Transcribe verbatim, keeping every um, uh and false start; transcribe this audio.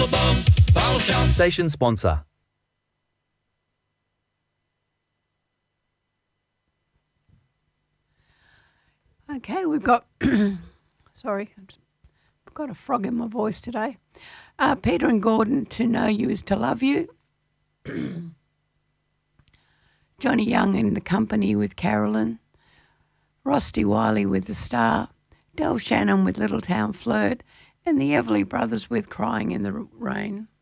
Station sponsor. Okay, we've got, sorry, I've got a frog in my voice today. Uh, Peter and Gordon, To Know You Is To Love You. Johnny Young in The Company with Carolyn. Rusty Wiley with The Star. Del Shannon with Little Town Flirt. And the Everly Brothers with Crying in the Rain.